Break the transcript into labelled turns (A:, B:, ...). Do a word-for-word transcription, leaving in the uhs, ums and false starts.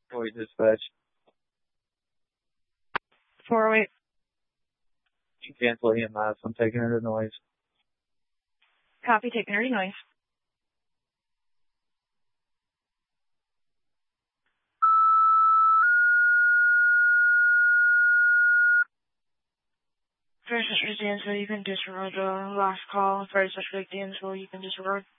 A: Boy, dispatch.
B: four oh eight.
A: You can cancel E M S. I'm taking her to noise.
B: Copy, taking her to noise. First suspect Dansville, you can disregard the last call. First suspect Dansville, you can disregard.